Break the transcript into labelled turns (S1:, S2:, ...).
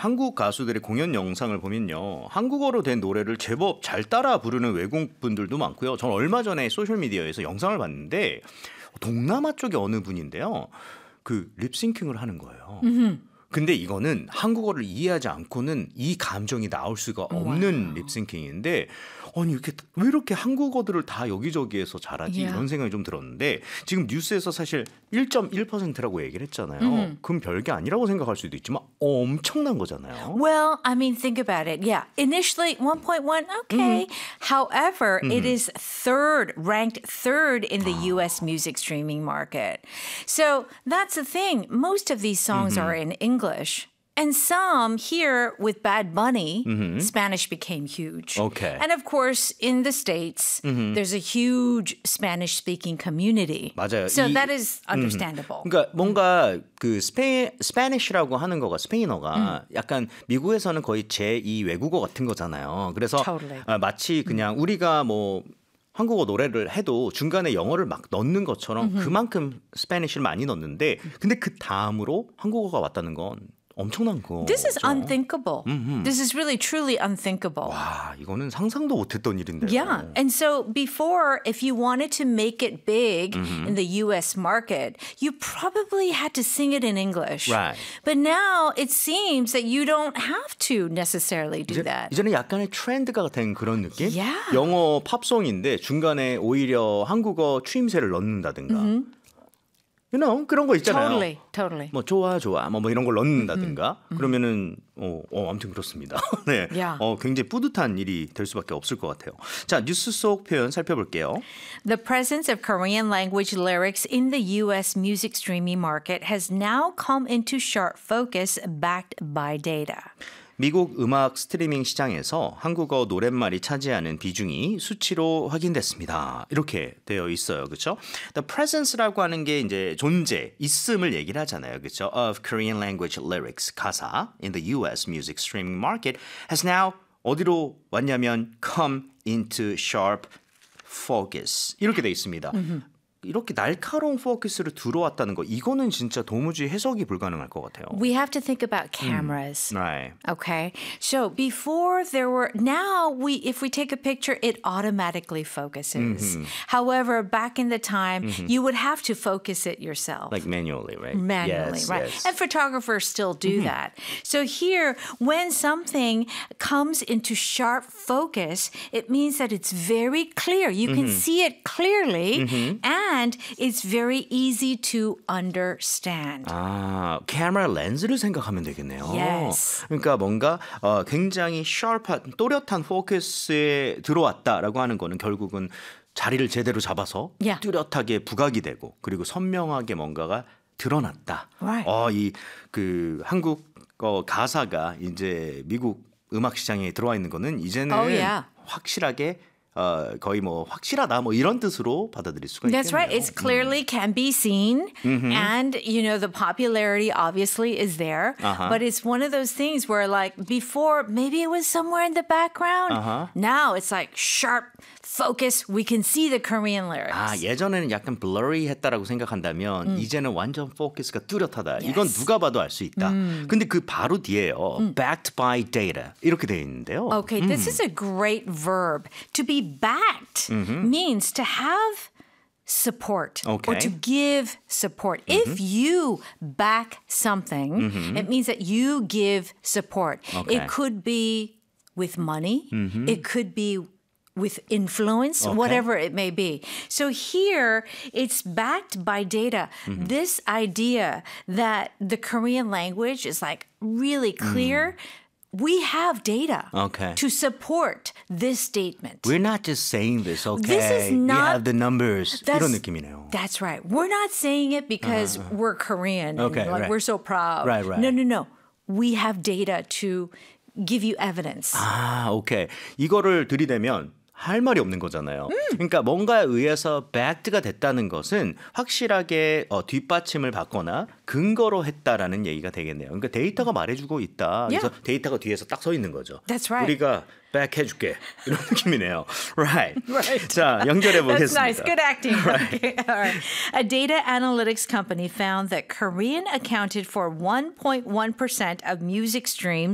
S1: 한국 가수들의 공연 영상을 보면요. 한국어로 된 노래를 제법 잘 따라 부르는 외국 분들도 많고요. 전 얼마 전에 소셜미디어에서 영상을 봤는데 동남아 쪽의 어느 분인데요. 그 립싱킹을 하는 거예요. 근데 이거는 한국어를 이해하지 않고는 이 감정이 나올 수가 없는 립싱킹인데 아니 왜 이렇게 한국어들을 다 여기저기에서 잘하지 이런 생각이 좀 들었는데 지금 뉴스에서 사실 1.1%라고 얘기를 했잖아요. 그럼 별게 아니라고 생각할 수도 있지만 엄청난 거잖아요.
S2: Well, I mean, think about it. Yeah, initially 1.1, okay. However, it is ranked third in the U.S. music streaming market. So that's the thing. Most of these songs are in English. And some here with Bad Bunny, Spanish became huge.
S1: Okay.
S2: And of course, in the States, there's a huge Spanish-speaking community.
S1: 맞아요.
S2: So that is understandable.
S1: 그러니까 뭔가 그 스페니쉬라고 하는 거가 스페인어가 약간 미국에서는 거의 제2 외국어 같은 거잖아요. 그래서
S2: Totally.
S1: 마치 그냥 우리가 뭐 한국어 노래를 해도 중간에 영어를 막 넣는 것처럼 그만큼 스페니쉬를 많이 넣는데 근데 그 다음으로 한국어가 왔다는 건 엄청난 거.
S2: This is unthinkable. This is really, truly unthinkable.
S1: 와, 이거는 상상도 못했던 일인데요.
S2: Yeah. And so before, if you wanted to make it big in the US market, you probably had to sing it in English.
S1: Right.
S2: But now it seems that you don't have to necessarily do that.
S1: 이제는 약간의 트렌드가 된 그런 느낌?
S2: Yeah.
S1: 영어 팝송인데 중간에 오히려 한국어 추임새를 넣는다든가. You know, 그런 거 있잖아요.
S2: Totally.
S1: 뭐 좋아 뭐 이런 걸 넣는다든가 그러면은 아무튼 그렇습니다. 네,
S2: Yeah.
S1: 굉장히 뿌듯한 일이 될 수밖에 없을 것 같아요. 자, 뉴스 속 표현 살펴볼게요.
S2: The presence of Korean language lyrics in the U.S. music streaming market has now come into sharp focus backed by data.
S1: 미국 음악 스트리밍 시장에서 한국어 노랫말이 차지하는 비중이 수치로 확인됐습니다. 이렇게 되어 있어요. 그렇죠? The presence라고 하는 게 이제 존재, 있음을 얘기를 하잖아요. 그렇죠? Of Korean language lyrics, 가사 in the US music streaming market has now 어디로 왔냐면 come into sharp focus. 이렇게 돼 있습니다. 이렇게 날카로운 포커스로 들어왔다는 거 이거는 진짜 도무지 해석이 불가능할 것 같아요.
S2: We have to think about cameras.
S1: Right.
S2: Okay. So before if we take a picture, it automatically focuses. However, back in the time, you would have to focus it yourself.
S1: Like manually, right?
S2: Manually,
S1: yes,
S2: right.
S1: Yes.
S2: And photographers still do that. So here, when something comes into sharp focus, it means that it's very clear. You can see it clearly and it's very easy to understand.
S1: 아, 카메라 렌즈를 생각하면 되겠네요.
S2: Yes.
S1: 그러니까 뭔가 굉장히 샤프한 또렷한 포커스에 들어왔다라고 하는 거는 결국은 자리를 제대로 잡아서
S2: Yeah.
S1: 뚜렷하게 부각이 되고 그리고 선명하게 뭔가가 드러났다.
S2: Right.
S1: 이 그 한국 가사가 이제 미국 음악 시장에 들어와 있는 거는 이제는
S2: Oh, yeah.
S1: 확실하게 거의 뭐 확실하다 뭐 이런 뜻으로 받아들일 수가 있겠네요.
S2: That's right. It's clearly can be seen. And, the popularity obviously is there. But it's one of those things where like before, maybe it was somewhere in the background. Now it's like sharp focus. We can see the Korean lyrics.
S1: 아, 예전에는 약간 blurry 했다라고 생각한다면 이제는 완전 포커스가 뚜렷하다. 이건 누가 봐도 알 수 있다. 근데 그 바로 뒤에요. backed by data. 이렇게 되어 있는데요.
S2: Okay, this is a great verb. To be backed means to have support or
S1: Okay.
S2: to give support. If you back something, it means that you give support.
S1: Okay.
S2: It could be with money. It could be with influence, whatever it may be. So here, it's backed by data. This idea that the Korean language is like really clear, we have data
S1: Okay.
S2: to support this statement.
S1: We're not just saying this, okay?
S2: This is
S1: We
S2: not-
S1: have the numbers.
S2: That's-
S1: 이런 느낌이네요.
S2: That's right. We're not saying it because we're Korean and
S1: Okay, right.
S2: we're so proud.
S1: Right.
S2: No. We have data to give you evidence.
S1: 아, 오케이. 이거를 들이대면 할 말이 없는 거잖아요. 그러니까 뭔가에 의해서 backed가 됐다는 것은 확실하게 뒷받침을 받거나 근거로 했다라는 얘기가 되겠네요. 그러니까 데이터가 말해주고 있다. 그래서
S2: Yeah.
S1: 데이터가 뒤에서 딱 서 있는 거죠.
S2: That's right.
S1: 우리가 back 해줄게. 이런 느낌이네요. Right.
S2: Right.
S1: 자, 연결해
S2: That's
S1: 보겠습니다.
S2: nice. Good acting. Okay. All right. A data analytics company found that Korean accounted for 1.1% of music streams